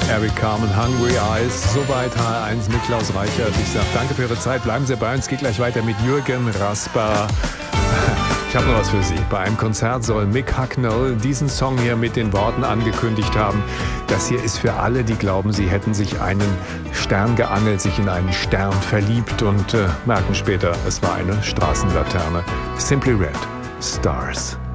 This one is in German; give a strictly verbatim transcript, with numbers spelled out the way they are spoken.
Eric Carmen, Hungry Eyes. Soweit H R eins mit Klaus Reichert. Ich sage danke für Ihre Zeit. Bleiben Sie bei uns. Geht gleich weiter mit Jürgen Rasper. Ich habe noch was für Sie. Bei einem Konzert soll Mick Hucknall diesen Song hier mit den Worten angekündigt haben. Das hier ist für alle, die glauben, sie hätten sich einen Stern geangelt, sich in einen Stern verliebt und äh, merken später, es war eine Straßenlaterne. Simply Red, Stars.